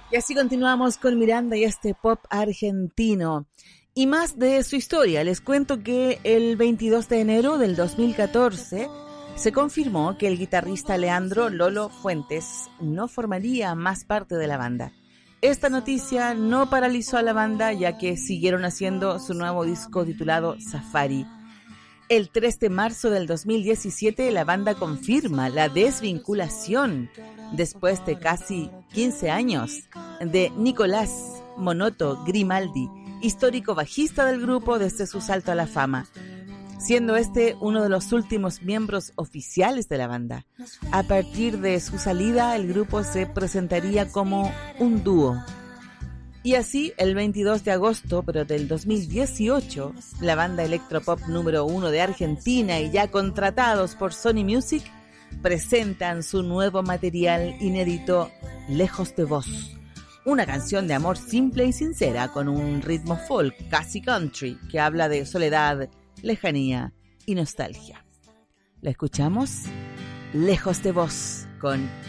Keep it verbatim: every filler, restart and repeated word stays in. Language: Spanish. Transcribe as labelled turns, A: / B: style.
A: Y así continuamos con Miranda y este pop argentino. Y más de su historia, les cuento que el veintidós de enero del dos mil catorce se confirmó que el guitarrista Leandro Lolo Fuentes no formaría más parte de la banda. Esta noticia no paralizó a la banda, ya que siguieron haciendo su nuevo disco titulado Safari. El tres de marzo del dos mil diecisiete la banda confirma la desvinculación después de casi quince años de Nicolás Monoto Grimaldi, histórico bajista del grupo desde su salto a la fama, siendo este uno de los últimos miembros oficiales de la banda. A partir de su salida, el grupo se presentaría como un dúo. Y así, el veintidós de agosto, pero del dos mil dieciocho, la banda electropop número uno de Argentina y ya contratados por Sony Music, presentan su nuevo material inédito, Lejos de Vos. Una canción de amor simple y sincera con un ritmo folk, casi country, que habla de soledad, lejanía y nostalgia. ¿La escuchamos? Lejos de Vos, con